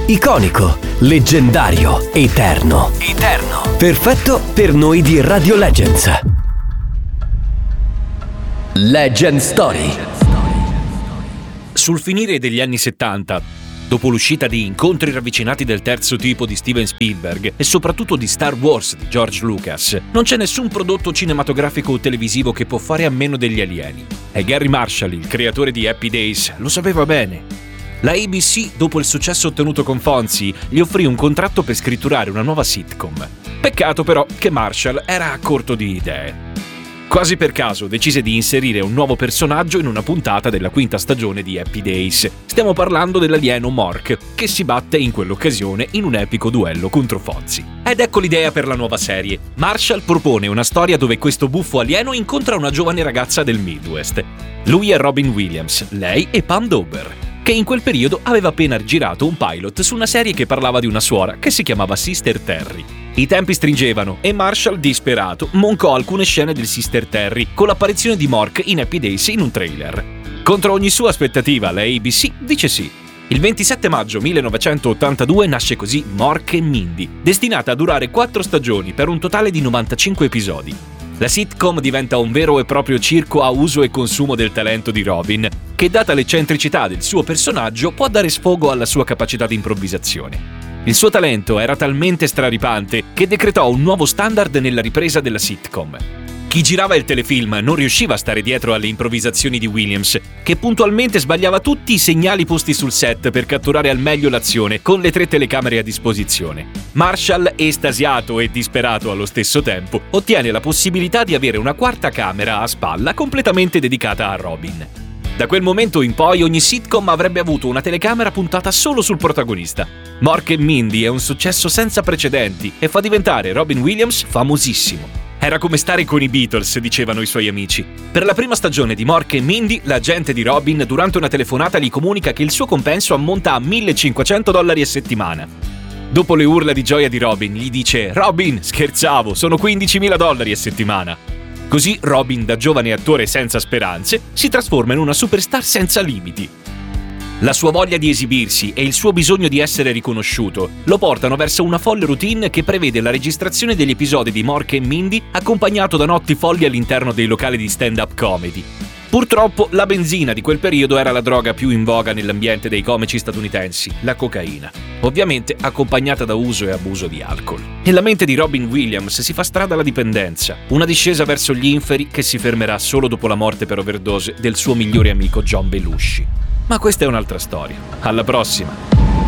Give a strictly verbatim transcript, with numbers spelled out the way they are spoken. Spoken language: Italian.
Iconico, leggendario, eterno. Eterno. Perfetto per noi di Radio Legends. Legend Story. Sul finire degli anni settanta, dopo l'uscita di Incontri ravvicinati del terzo tipo di Steven Spielberg e soprattutto di Star Wars di George Lucas, non c'è nessun prodotto cinematografico o televisivo che può fare a meno degli alieni. E Gary Marshall, il creatore di Happy Days, lo sapeva bene. La A B C, dopo il successo ottenuto con Fonzie, gli offrì un contratto per scritturare una nuova sitcom. Peccato però che Marshall era a corto di idee. Quasi per caso decise di inserire un nuovo personaggio in una puntata della quinta stagione di Happy Days. Stiamo parlando dell'alieno Mork, che si batte in quell'occasione in un epico duello contro Fonzie. Ed ecco l'idea per la nuova serie. Marshall propone una storia dove questo buffo alieno incontra una giovane ragazza del Midwest. Lui è Robin Williams, lei è Pam Dawber, che in quel periodo aveva appena girato un pilot su una serie che parlava di una suora che si chiamava Sister Terry. I tempi stringevano e Marshall, disperato, moncò alcune scene del Sister Terry con l'apparizione di Mork in Happy Days in un trailer. Contro ogni sua aspettativa, la A B C dice sì. Il ventisette maggio millenovecentottantadue nasce così Mork e Mindy, destinata a durare quattro stagioni per un totale di novantacinque episodi. La sitcom diventa un vero e proprio circo a uso e consumo del talento di Robin, che data l'eccentricità del suo personaggio può dare sfogo alla sua capacità di improvvisazione. Il suo talento era talmente straripante che decretò un nuovo standard nella ripresa della sitcom. Chi girava il telefilm non riusciva a stare dietro alle improvvisazioni di Williams, che puntualmente sbagliava tutti i segnali posti sul set per catturare al meglio l'azione con le tre telecamere a disposizione. Marshall, estasiato e disperato allo stesso tempo, ottiene la possibilità di avere una quarta camera a spalla completamente dedicata a Robin. Da quel momento in poi ogni sitcom avrebbe avuto una telecamera puntata solo sul protagonista. Mork e Mindy è un successo senza precedenti e fa diventare Robin Williams famosissimo. Era come stare con i Beatles, dicevano i suoi amici. Per la prima stagione di Mork e Mindy, l'agente di Robin durante una telefonata gli comunica che il suo compenso ammonta a millecinquecento dollari a settimana. Dopo le urla di gioia di Robin, gli dice: «Robin, scherzavo, sono quindicimila dollari a settimana». Così Robin, da giovane attore senza speranze, si trasforma in una superstar senza limiti. La sua voglia di esibirsi e il suo bisogno di essere riconosciuto lo portano verso una folle routine che prevede la registrazione degli episodi di Mork e Mindy accompagnato da notti folli all'interno dei locali di stand-up comedy. Purtroppo la benzina di quel periodo era la droga più in voga nell'ambiente dei comici statunitensi, la cocaina, ovviamente accompagnata da uso e abuso di alcol. Nella mente di Robin Williams si fa strada la dipendenza, una discesa verso gli inferi che si fermerà solo dopo la morte per overdose del suo migliore amico John Belushi. Ma questa è un'altra storia. Alla prossima!